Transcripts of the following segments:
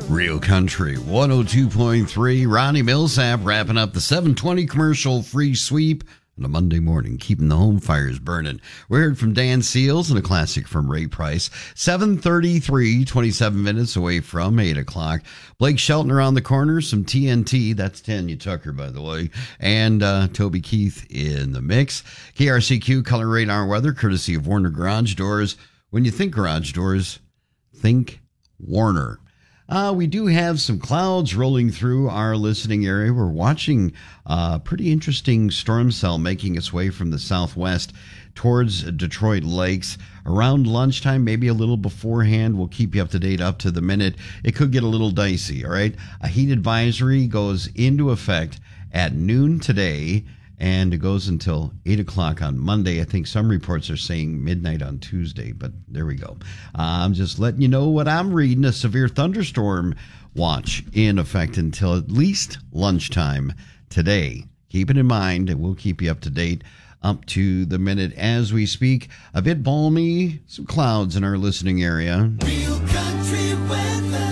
Real Country 102.3. Ronnie Millsap wrapping up the 720 commercial free sweep on a Monday morning, keeping the home fires burning. We heard from Dan Seals and a classic from Ray Price. 7:33, 27 minutes away from 8 o'clock. Blake Shelton around the corner, some TNT. That's Tanya Tucker, by the way. And Toby Keith in the mix. KRCQ Color Radar Weather, courtesy of Warner Garage Doors. When you think garage doors, think Warner. We do have some clouds rolling through our listening area. We're watching a pretty interesting storm cell making its way from the southwest towards Detroit Lakes. Around lunchtime, maybe a little beforehand, we'll keep you up to date up to the minute. It could get a little dicey, all right? A heat advisory goes into effect at noon today, and it goes until 8 o'clock on Monday. I think some reports are saying midnight on Tuesday, but there we go. I'm just letting you know what I'm reading. A severe thunderstorm watch in effect until at least lunchtime today. Keep it in mind, and we'll keep you up to date up to the minute as we speak. A bit balmy, some clouds in our listening area. Real country weather.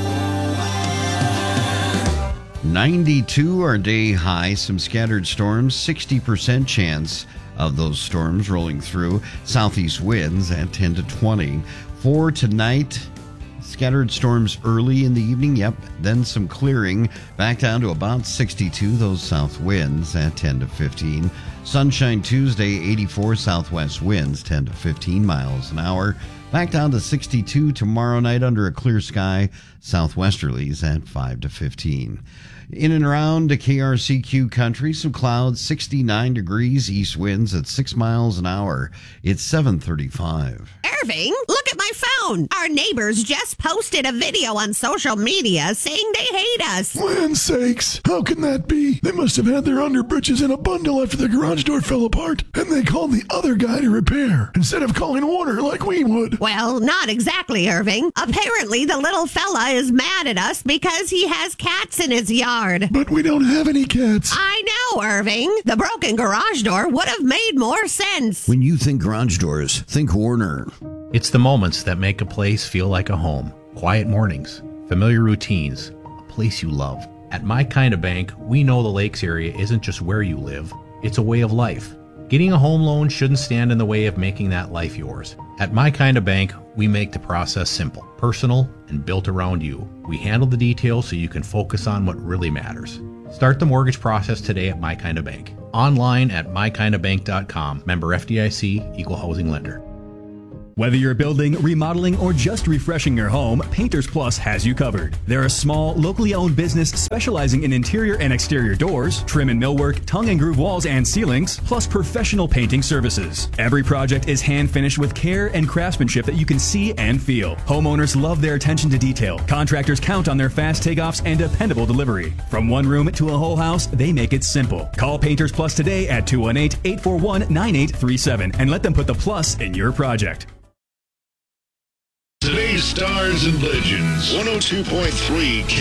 92 our day high, some scattered storms, 60% chance of those storms rolling through. Southeast winds at 10 to 20. For tonight, scattered storms early in the evening, then some clearing, back down to about 62, those south winds at 10 to 15. Sunshine Tuesday, 84 southwest winds, 10 to 15 miles an hour. Back down to 62 tomorrow night under a clear sky, southwesterlies at 5 to 15. In and around the KRCQ country, some clouds, 69 degrees, east winds at 6 miles an hour. It's 7:35. Irving, look at my phone. Our neighbors just posted a video on social media saying they hate us. Land sakes, how can that be? They must have had their underbritches in a bundle after the garage door fell apart, and they called the other guy to repair, instead of calling Warner like we would. Well, not exactly, Irving. Apparently, the little fella is mad at us because he has cats in his yard. But we don't have any cats. I know, Irving. The broken garage door would have made more sense. When you think garage doors, think Warner. It's the moments that make a place feel like a home. Quiet mornings, familiar routines, a place you love. At My Kind of Bank, we know the Lakes area isn't just where you live, it's a way of life. Getting a home loan shouldn't stand in the way of making that life yours. At My Kind of Bank, we make the process simple, personal, and built around you. We handle the details so you can focus on what really matters. Start the mortgage process today at My Kind of Bank. Online at mykindofbank.com. Member FDIC, Equal Housing Lender. Whether you're building, remodeling, or just refreshing your home, Painters Plus has you covered. They're a small, locally owned business specializing in interior and exterior doors, trim and millwork, tongue and groove walls and ceilings, plus professional painting services. Every project is hand finished with care and craftsmanship that you can see and feel. Homeowners love their attention to detail. Contractors count on their fast takeoffs and dependable delivery. From one room to a whole house, they make it simple. Call Painters Plus today at 218-841-9837 and let them put the plus in your project. Today's Stars and Legends, 102.3